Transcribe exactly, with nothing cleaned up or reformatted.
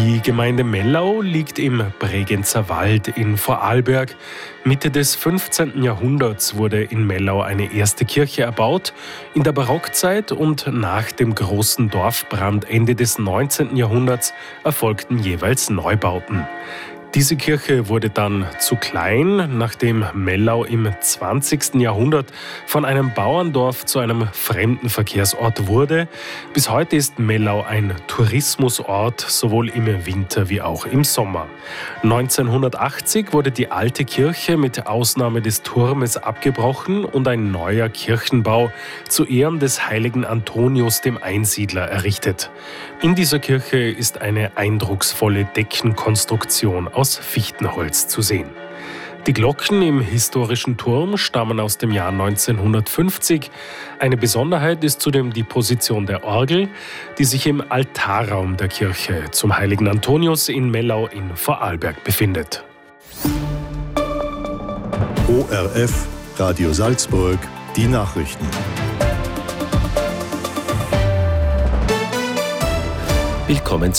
Die Gemeinde Mellau liegt im Bregenzer Wald in Vorarlberg. Mitte des fünfzehnten Jahrhunderts wurde in Mellau eine erste Kirche erbaut. In der Barockzeit und nach dem großen Dorfbrand Ende des neunzehnten Jahrhunderts erfolgten jeweils Neubauten. Diese Kirche wurde dann zu klein, nachdem Mellau im zwanzigsten Jahrhundert von einem Bauerndorf zu einem Fremdenverkehrsort wurde. Bis heute ist Mellau ein Tourismusort, sowohl im Winter wie auch im Sommer. neunzehnhundertachtzig wurde die alte Kirche mit Ausnahme des Turmes abgebrochen und ein neuer Kirchenbau zu Ehren des heiligen Antonius dem Einsiedler errichtet. In dieser Kirche ist eine eindrucksvolle Deckenkonstruktion aus Fichtenholz zu sehen. Die Glocken im historischen Turm stammen aus dem Jahr neunzehnhundertfünfzig. Eine Besonderheit ist zudem die Position der Orgel, die sich im Altarraum der Kirche zum heiligen Antonius in Mellau in Vorarlberg befindet. O R F, Radio Salzburg, die Nachrichten. Willkommen